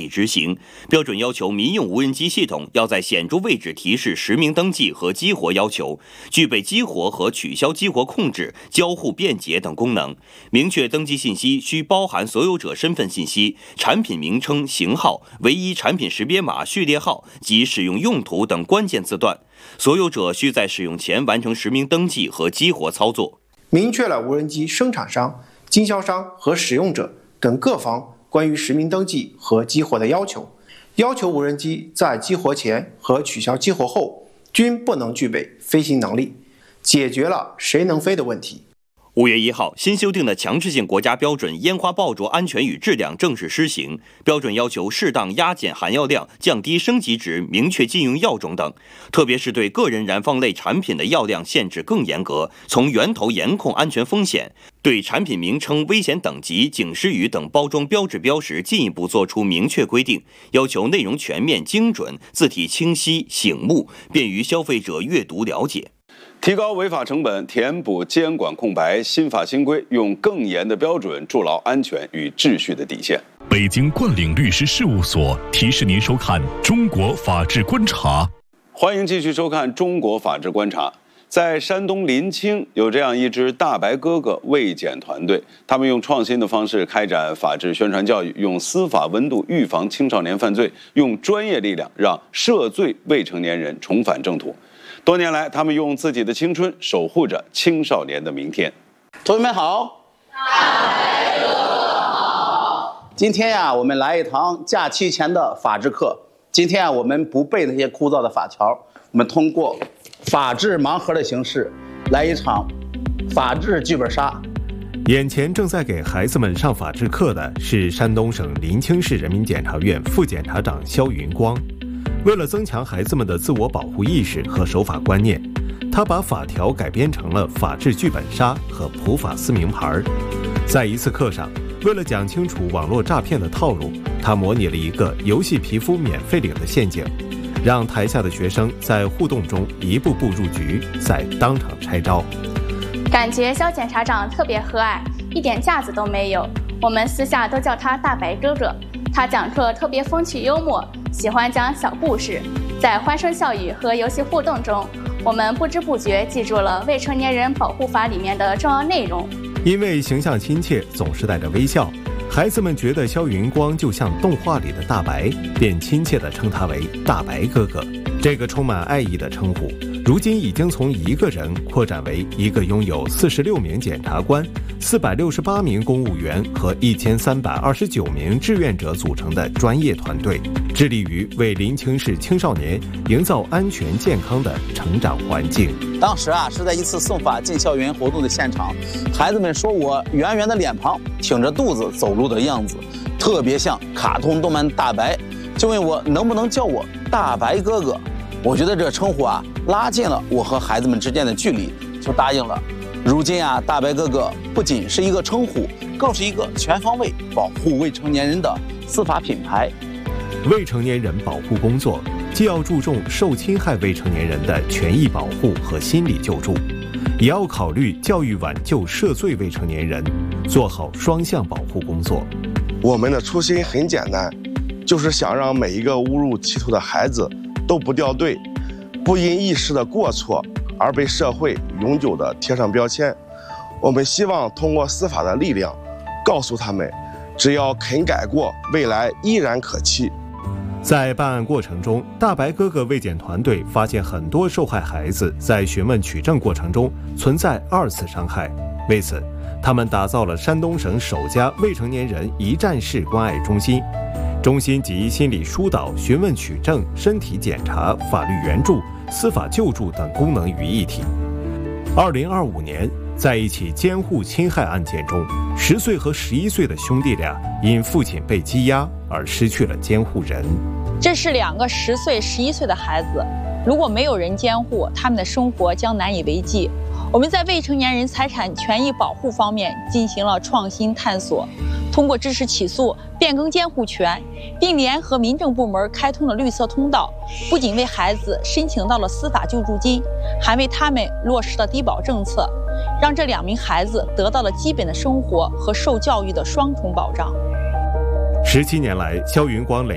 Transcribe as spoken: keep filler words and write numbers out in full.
执行。标准要求民用无人机系统要在显著位置提示实名登记和激活要求，具备激活和取消激活控制、交互便捷等功能。明确登记信息需包含所有者身份信息、产品名称、型号、唯一产品识别码序列号及使用用途等关键字段。所有者需在使用前完成实名登记和激活操作。 明确了无人机生产商、经销商和使用者等各方关于实名登记和激活的要求，要求无人机在激活前和取消激活后均不能具备飞行能力，解决了谁能飞的问题。 五月一号，新修订的强制性国家标准烟花爆竹安全与质量正式施行。标准要求适当压减含药量、降低升级值、明确禁用药种等。特别是对个人燃放类产品的药量限制更严格，从源头严控安全风险。对产品名称、危险等级、警示语等包装标志标识进一步作出明确规定，要求内容全面、精准，字体清晰、醒目，便于消费者阅读了解。 提高违法成本，填补监管空白，新法新规用更严的标准筑牢安全与秩序的底线。 北京冠岭律师事务所提示您收看《中国法治观察》。 欢迎继续收看《中国法治观察》。在山东临清有这样一支大白哥哥卫检团队，他们用创新的方式开展法治宣传教育，用司法温度预防青少年犯罪，用专业力量让涉罪未成年人重返正途。多年来，他们用自己的青春守护着青少年的明天。 同学们好，大白哥哥好。今天呀，我们来一堂假期前的法治课。今天啊，我们不背那些枯燥的法条，我们通过法治盲盒的形式，来一场法治剧本杀。 眼前正在给孩子们上法治课的是山东省临清市人民检察院副检察长肖云光。为了增强孩子们的自我保护意识和守法观念，他把法条改编成了法治剧本杀和普法撕名牌。在一次课上，为了讲清楚网络诈骗的套路，他模拟了一个游戏皮肤免费领的陷阱，让台下的学生在互动中一步步入局，再当场拆招。 感觉肖检察长特别和蔼，一点架子都没有，我们私下都叫他大白哥哥。他讲课特别风趣幽默，喜欢讲小故事，在欢声笑语和游戏互动中，我们不知不觉记住了未成年人保护法里面的重要内容。 因为形象亲切，总是带着微笑，孩子们觉得肖云光就像动画里的大白，便亲切地称他为大白哥哥。这个充满爱意的称呼，如今已经从一个人扩展为一个拥有四十六名检察官、四百六十八名公务员和一千三百二十九名志愿者组成的专业团队，致力于为临清市青少年营造安全健康的成长环境。 当时啊，是在一次送法进校园活动的现场，孩子们说我圆圆的脸庞、挺着肚子走路的样子，特别像卡通动漫大白，就问我能不能叫我大白哥哥。我觉得这称呼啊，拉近了我和孩子们之间的距离，就答应了。如今啊，大白哥哥不仅是一个称呼，更是一个全方位保护未成年人的司法品牌。 未成年人保护工作既要注重受侵害未成年人的权益保护和心理救助，也要考虑教育挽救涉罪未成年人，做好双向保护工作。 我们的初心很简单，就是想让每一个误入歧途的孩子都不掉队，不因一时的过错而被社会永久的贴上标签。我们希望通过司法的力量，告诉他们，只要肯改过，未来依然可期。 在办案过程中，大白哥哥卫检团队发现很多受害孩子在询问取证过程中存在二次伤害，为此，他们打造了山东省首家未成年人一站式关爱中心。中心集心理疏导、询问取证、身体检查、法律援助、司法救助等功能于一体。二零二五年，在一起监护侵害案件中，十岁和十一岁的兄弟俩因父亲被羁押而失去了监护人。 这是两个十岁、十一岁的孩子，如果没有人监护，他们的生活将难以为继。我们在未成年人财产权益保护方面进行了创新探索，通过支持起诉、变更监护权，并联合民政部门开通了绿色通道，不仅为孩子申请到了司法救助金，还为他们落实了低保政策，让这两名孩子得到了基本的生活和受教育的双重保障。 十七年来，肖云光累